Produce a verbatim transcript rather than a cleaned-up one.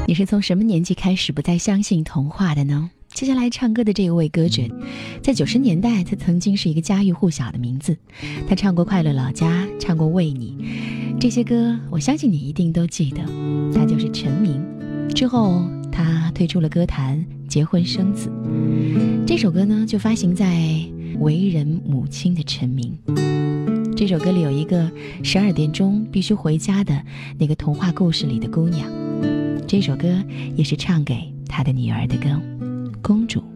你是从什么年纪开始不再相信童话的呢？接下来唱歌的这一位歌者，在九十年代他曾经是一个家喻户晓的名字，他唱过《快乐老家》，唱过《为你》，这些歌我相信你一定都记得。他就是陈明。之后他退出了歌坛，结婚生子。这首歌呢就发行在为人母亲的陈明。这首歌里有一个十二点钟必须回家的那个童话故事里的姑娘，这首歌也是唱给她的女儿的歌，公主。